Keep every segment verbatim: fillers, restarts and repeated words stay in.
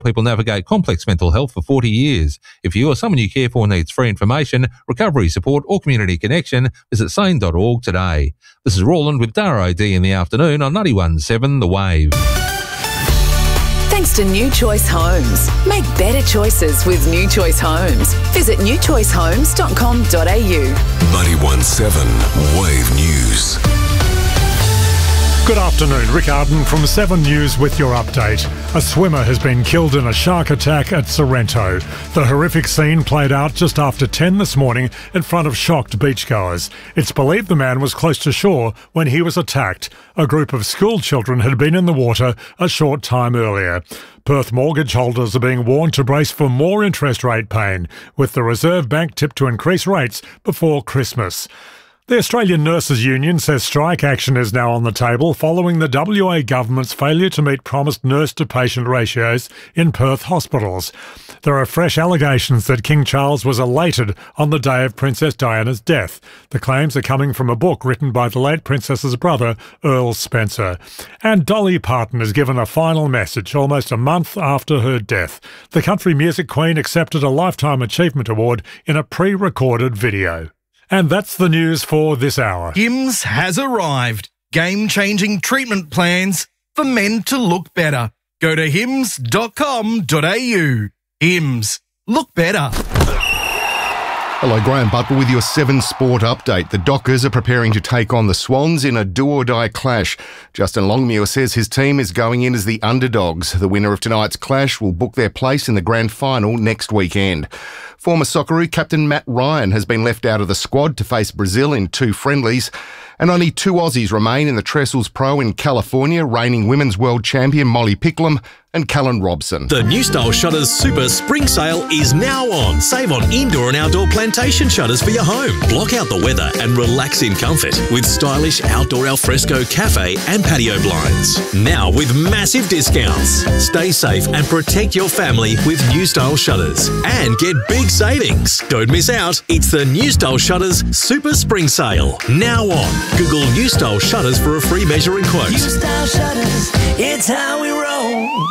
people navigate complex mental health for forty years. If you or someone you care for needs free information, recovery support or community connection, visit sane dot org today. This is Roland with D A R O D in the afternoon on ninety-one point seven The Wave. Thanks to New Choice Homes. Make better choices with New Choice Homes. Visit new choice homes dot com dot a u. ninety-one point seven Wave News. Good afternoon, Rick Arden from Seven News with your update. A swimmer has been killed in a shark attack at Sorrento. The horrific scene played out just after ten this morning in front of shocked beachgoers. It's believed the man was close to shore when he was attacked. A group of school children had been in the water a short time earlier. Perth mortgage holders are being warned to brace for more interest rate pain, with the Reserve Bank tipped to increase rates before Christmas. The Australian Nurses Union says strike action is now on the table following the W A government's failure to meet promised nurse-to-patient ratios in Perth hospitals. There are fresh allegations that King Charles was elated on the day of Princess Diana's death. The claims are coming from a book written by the late Princess's brother, Earl Spencer. And Dolly Parton has given a final message almost a month after her death. The country music queen accepted a Lifetime Achievement Award in a pre-recorded video. And that's the news for this hour. Hims has arrived. Game-changing treatment plans for men to look better. Go to hims dot com dot a u. Hims. Look better. Hello, Graham Butler with your Seven Sport update. The Dockers are preparing to take on the Swans in a do-or-die clash. Justin Longmuir says his team is going in as the underdogs. The winner of tonight's clash will book their place in the grand final next weekend. Former Socceroo captain Matt Ryan has been left out of the squad to face Brazil in two friendlies. And only two Aussies remain in the Trestles Pro in California, reigning women's world champion Molly Picklum and Callan Robson. The New Style Shutters Super Spring Sale is now on. Save on indoor and outdoor plantation shutters for your home. Block out the weather and relax in comfort with stylish outdoor alfresco cafe and patio blinds. Now with massive discounts. Stay safe and protect your family with New Style Shutters. And get big savings. Don't miss out. It's the New Style Shutters Super Spring Sale. Now on. Google New Style Shutters for a free measuring quote. New Style Shutters, it's how we roll.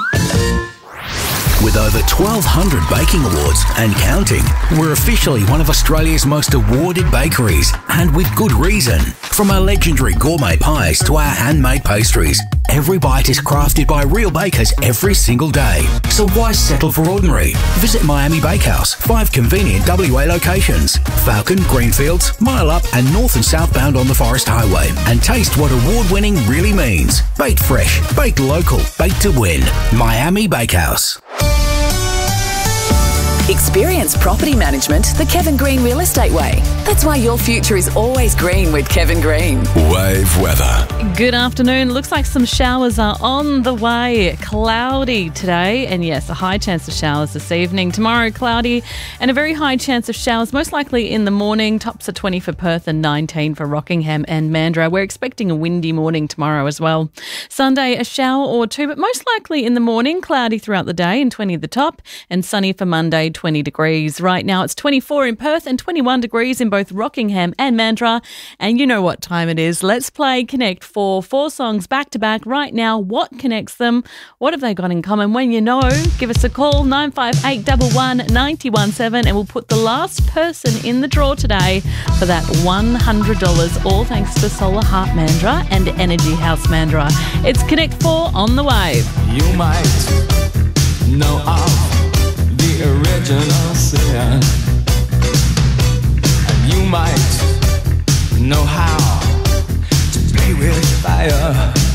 With over twelve hundred baking awards and counting, we're officially one of Australia's most awarded bakeries, and with good reason. From our legendary gourmet pies to our handmade pastries, every bite is crafted by real bakers every single day. So why settle for ordinary? Visit Miami Bakehouse, five convenient W A locations, Falcon, Greenfields, Mile Up and north and southbound on the Forest Highway, and taste what award-winning really means. Baked fresh, baked local, baked to win. Miami Bakehouse. Experience property management the Kevin Green Real Estate way. That's why your future is always green with Kevin Green. Wave weather. Good afternoon. Looks like some showers are on the way. Cloudy today, and yes, a high chance of showers this evening. Tomorrow, cloudy and a very high chance of showers, most likely in the morning. Tops are twenty for Perth and nineteen for Rockingham and Mandurah. We're expecting a windy morning tomorrow as well. Sunday, a shower or two, but most likely in the morning. Cloudy throughout the day and twenty the top, and sunny for Monday, twenty degrees. Right now it's twenty-four in Perth and twenty-one degrees in both Rockingham and Mandurah. And you know what time it is. Let's play Connect for four songs back to back right now. What connects them? What have they got in common? When you know, give us a call, nine five eight one one, nine one seven, and we'll put the last person in the draw today for that one hundred dollars, all thanks to Solar Heart Mandurah and Energy House Mandurah. It's Connect four on the Wave. You might know of the original sin, and you might know how to play with fire.